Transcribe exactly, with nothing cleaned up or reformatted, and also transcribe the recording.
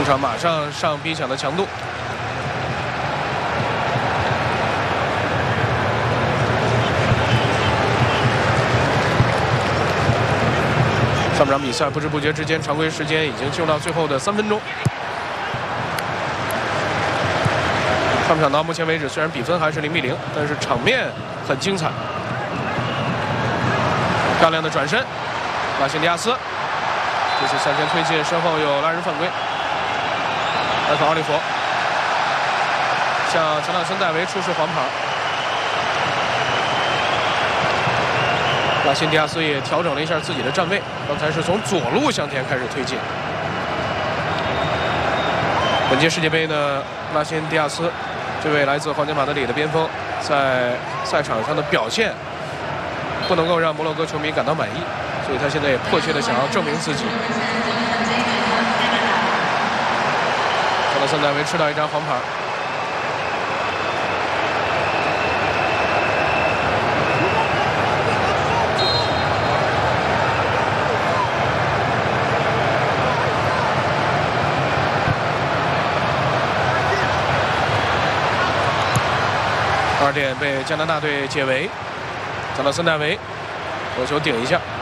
场马上上逼抢的强度。上半场比赛不知不觉之间，常规时间已经进入到最后的三分钟。上半场到目前为止，虽然比分还是零比零，但是场面很精彩。漂亮的转身，拉辛迪亚斯，这次向前推进，身后有拉人犯规。艾克奥利弗向乔纳森戴维出示黄牌。拉辛迪亚斯也调整了一下自己的站位，刚才是从左路向前开始推进。本届世界杯呢，拉辛迪亚斯这位来自皇家马德里的边锋，在赛场上的表现不能够让摩洛哥球迷感到满意，所以他现在也迫切的想要证明自己。乔纳森戴维吃到一张黄牌。二点被加拿大队解围，乔纳森戴维头球顶一下。